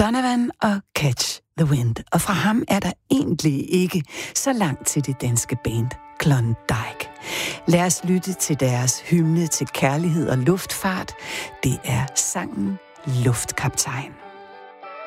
Donovan og Catch the Wind. Og fra ham er der egentlig ikke så langt til det danske band Klondike. Lad os lytte til deres hymne til kærlighed og luftfart. Det er sangen Luftkaptajn.